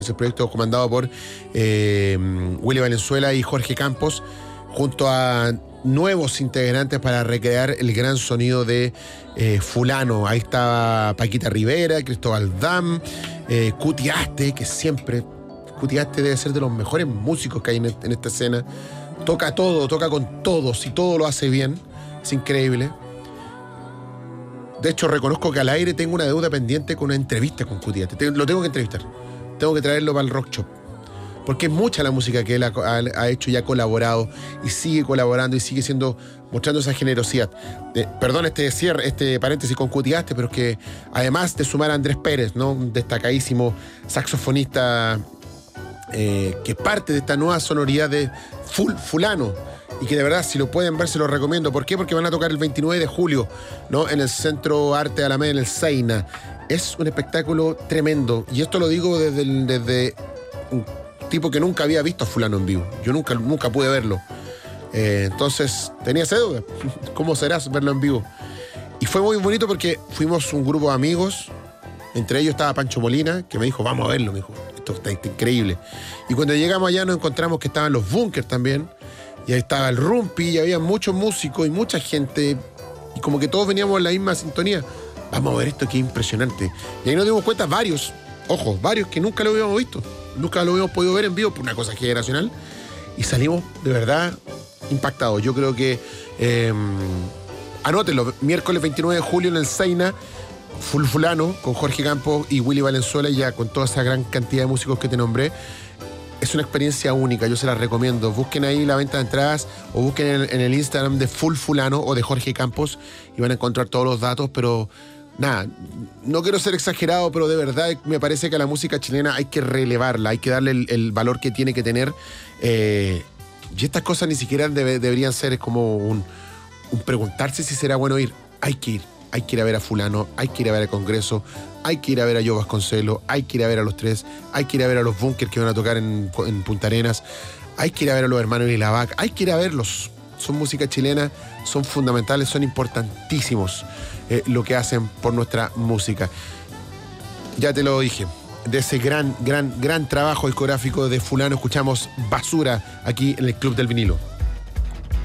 ese proyecto comandado por Willy Valenzuela y Jorge Campos, junto a nuevos integrantes para recrear el gran sonido de Fulano. Ahí estaba Paquita Rivera, Cristóbal Dam, Cuti Aste, que siempre, Cuti Aste debe ser de los mejores músicos que hay en esta escena. Toca todo, toca con todos y todo lo hace bien. Es increíble. De hecho, reconozco que al aire tengo una deuda pendiente con una entrevista con Cuti Aste. Lo tengo que entrevistar. Tengo que traerlo para el Rock Shop. Porque es mucha la música que él ha hecho y ha colaborado y sigue colaborando y sigue mostrando esa generosidad. Perdón este paréntesis con Cuti Aste, pero es que además de sumar a Andrés Pérez, ¿no? Un destacadísimo saxofonista que es parte de esta nueva sonoridad de Fulano, y que de verdad, si lo pueden ver, se lo recomiendo. ¿Por qué? Porque van a tocar el 29 de julio, ¿no? En el Centro Arte Alameda, en el Seina. Es un espectáculo tremendo. Y esto lo digo desde un tipo que nunca había visto a Fulano en vivo. Yo nunca pude verlo. Entonces, tenía esa duda. ¿Cómo será verlo en vivo? Y fue muy bonito porque fuimos un grupo de amigos. Entre ellos estaba Pancho Molina, que me dijo, vamos a verlo. Me dijo, esto está increíble. Y cuando llegamos allá nos encontramos que estaban los Bunkers también. Y ahí estaba el Rumpi, y había muchos músicos y mucha gente. Y como que todos veníamos en la misma sintonía. Vamos a ver esto, qué impresionante. Y ahí nos dimos cuenta varios que nunca lo habíamos visto. Nunca lo habíamos podido ver en vivo por una cosa generacional. Y salimos de verdad impactados. Yo creo que, anótenlo, miércoles 29 de julio en el Seina, Fulano, con Jorge Campos y Willy Valenzuela, y ya con toda esa gran cantidad de músicos que te nombré. Es una experiencia única, yo se la recomiendo. Busquen ahí la venta de entradas o busquen en el Instagram de Fulano o de Jorge Campos y van a encontrar todos los datos, pero nada, no quiero ser exagerado, pero de verdad me parece que a la música chilena hay que relevarla, hay que darle el valor que tiene que tener. Y estas cosas ni siquiera deberían ser como un preguntarse si será bueno ir. Hay que ir. Hay que ir a ver a Fulano, hay que ir a ver al Congreso, hay que ir a ver a Joe Vasconcelos, hay que ir a ver a los Tres, hay que ir a ver a los Bunkers que van a tocar en Punta Arenas, hay que ir a ver a los hermanos Ilavac, hay que ir a verlos. Son música chilena, son fundamentales, son importantísimos lo que hacen por nuestra música. Ya te lo dije, de ese gran trabajo discográfico de Fulano escuchamos Basura aquí en el Club del Vinilo.